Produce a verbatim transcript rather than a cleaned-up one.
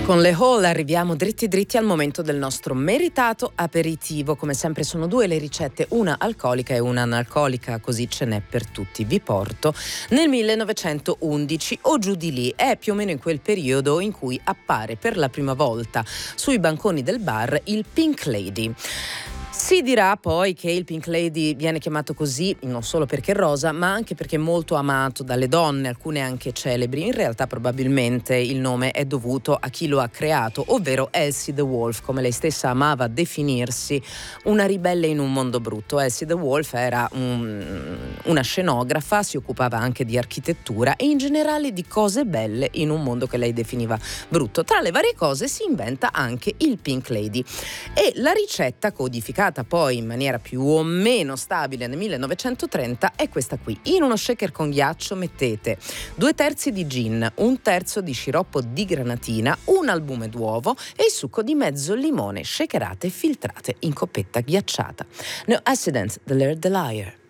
Con le Hall arriviamo dritti dritti al momento del nostro meritato aperitivo. Come sempre sono due le ricette, una alcolica e una analcolica, così ce n'è per tutti. Vi porto nel millenovecentoundici o giù di lì, è più o meno in quel periodo in cui appare per la prima volta sui banconi del bar il Pink Lady. Si dirà poi che il Pink Lady viene chiamato così non solo perché è rosa, ma anche perché è molto amato dalle donne, alcune anche celebri. In realtà probabilmente il nome è dovuto a chi lo ha creato, ovvero Elsie the Wolf, come lei stessa amava definirsi, una ribelle in un mondo brutto. Elsie the Wolf era un, una scenografa, si occupava anche di architettura e in generale di cose belle in un mondo che lei definiva brutto. Tra le varie cose si inventa anche il Pink Lady e la ricetta codificata poi in maniera più o meno stabile nel millenovecentotrenta è questa qui. In uno shaker con ghiaccio mettete due terzi di gin, un terzo di sciroppo di granatina, un albume d'uovo e il succo di mezzo limone, shakerate e filtrate in coppetta ghiacciata. No accident, the Laird the Liar.